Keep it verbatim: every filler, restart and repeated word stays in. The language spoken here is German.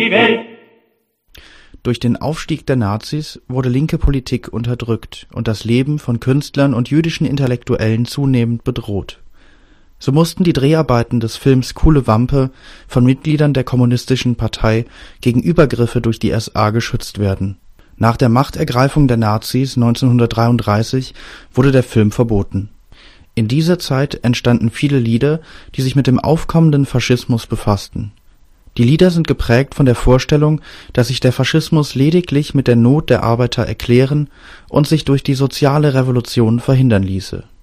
die Welt. Durch den Aufstieg der Nazis wurde linke Politik unterdrückt und das Leben von Künstlern und jüdischen Intellektuellen zunehmend bedroht. So mussten die Dreharbeiten des Films Coole Wampe von Mitgliedern der Kommunistischen Partei gegen Übergriffe durch die S A geschützt werden. Nach der Machtergreifung der Nazis neunzehnhundertdreiunddreißig wurde der Film verboten. In dieser Zeit entstanden viele Lieder, die sich mit dem aufkommenden Faschismus befassten. Die Lieder sind geprägt von der Vorstellung, dass sich der Faschismus lediglich mit der Not der Arbeiter erklären und sich durch die soziale Revolution verhindern ließe